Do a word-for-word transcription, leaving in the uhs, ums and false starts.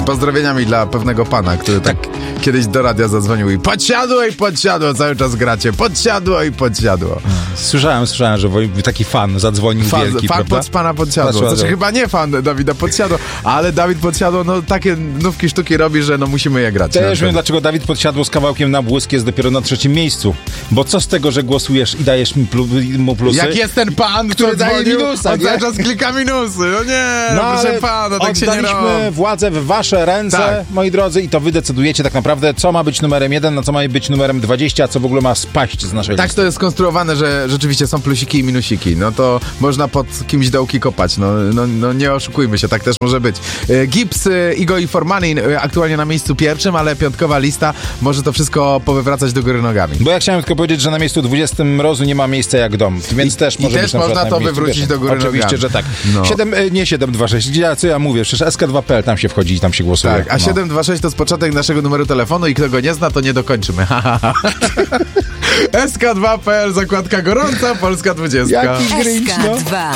pozdrowieniami dla pewnego pana, który tak, tak kiedyś do radia zadzwonił i podsiadło i podsiadło, cały czas gracie, podsiadło i podsiadło. Słyszałem, słyszałem, że taki fan zadzwonił fan, wielki, fan prawda? pod pana Podsiadło. Znaczy chyba nie fan Dawida Podsiadło, ale Dawid Podsiadło, no takie nówki sztuki robi, że no musimy je grać. Też wiem, dlaczego Dawid Podsiadło z kawałkiem Na błysk jest dopiero na trzecim miejscu. Bo co z tego, że głosujesz i dajesz mi plu, mu plusy? Jak jest ten pan, który, który daje minusa, on cały czas klika minusy. No nie, no proszę pana, tak się nie robi. Oddaliśmy władzę w wasze ręce, tak, moi drodzy, i to wy decydujecie tak naprawdę, co ma być numerem jeden, na co ma być numerem dwadzieścia, a co w ogóle ma spaść z naszej tak listy. To jest skonstruowane, że rzeczywiście są plusiki i minusiki. No to można pod kimś dołki kopać. No, no, no nie oszukujmy się, tak też może być. Gibbs, Igo i Formanin aktualnie na miejscu pierwszym, ale piątkowa lista może to wszystko powywracać do góry nogami. Bo ja chciałem tylko powiedzieć, że na miejscu dwudziestym Mrozu nie ma miejsca jak dom, więc I, też może i być też można to wywrócić pierwszym. do góry Oczywiście, nogami. że tak. No. siedem, nie siedem dwa sześć, co ja mówię, przecież S K dwa kropka P L, tam się wchodzi i tam się głosuje. Tak, a no. siedem dwa sześć to jest początek naszego numeru telefonu i kto go nie zna, to nie dokończymy. S K dwa kropka P L, zakładka gorąca, Polska dwudziestka. Jaki grinch, no.